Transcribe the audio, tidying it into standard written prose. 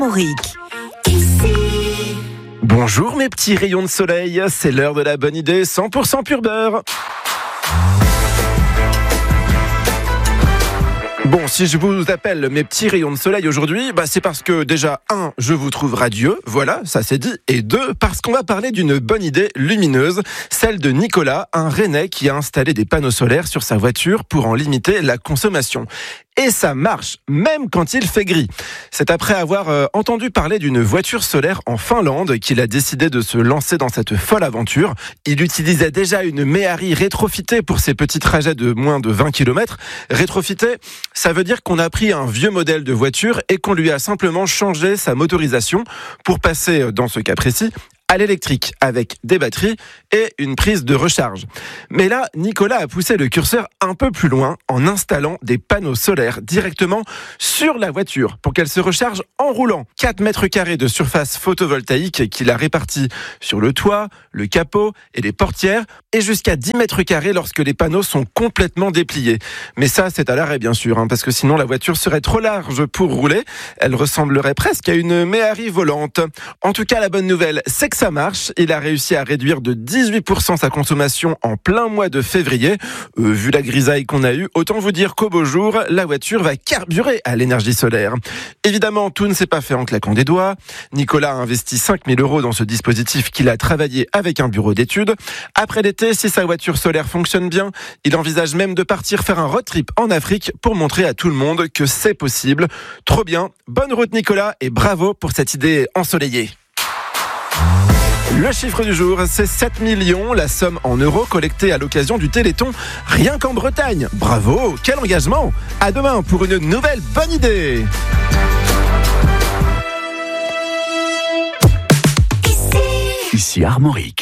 Armorique. Bonjour mes petits rayons de soleil, c'est l'heure de la bonne idée 100% pur beurre. Bon, si je vous appelle mes petits rayons de soleil aujourd'hui, c'est parce que déjà, 1, je vous trouve radieux, voilà, ça c'est dit, et 2, parce qu'on va parler d'une bonne idée lumineuse, celle de Nicolas, un Rennais qui a installé des panneaux solaires sur sa voiture pour en limiter la consommation. Et ça marche, même quand il fait gris. C'est après avoir entendu parler d'une voiture solaire en Finlande qu'il a décidé de se lancer dans cette folle aventure. Il utilisait déjà une Méhari rétrofitée pour ses petits trajets de moins de 20 km. Rétrofitée, ça veut dire qu'on a pris un vieux modèle de voiture et qu'on lui a simplement changé sa motorisation pour passer, dans ce cas précis, à l'électrique avec des batteries et une prise de recharge. Mais là, Nicolas a poussé le curseur un peu plus loin en installant des panneaux solaires directement sur la voiture pour qu'elle se recharge en roulant. 4 mètres carrés de surface photovoltaïque qu'il a répartis sur le toit, le capot et les portières et jusqu'à 10 mètres carrés lorsque les panneaux sont complètement dépliés. Mais ça, c'est à l'arrêt bien sûr, parce que sinon la voiture serait trop large pour rouler. Elle ressemblerait presque à une Méhari volante. En tout cas, la bonne nouvelle, c'est que ça marche. Il a réussi à réduire de 18% sa consommation en plein mois de février. Vu la grisaille qu'on a eue, autant vous dire qu'au beau jour, la voiture va carburer à l'énergie solaire. Évidemment, tout ne s'est pas fait en claquant des doigts. Nicolas a investi 5 000 € dans ce dispositif qu'il a travaillé avec un bureau d'études. Après l'été, si sa voiture solaire fonctionne bien, il envisage même de partir faire un road trip en Afrique pour montrer à tout le monde que c'est possible. Trop bien. Bonne route Nicolas et bravo pour cette idée ensoleillée. Le chiffre du jour, c'est 7 millions, la somme en euros collectée à l'occasion du Téléthon, rien qu'en Bretagne. Bravo, quel engagement! À demain pour une nouvelle bonne idée. Ici Armorique.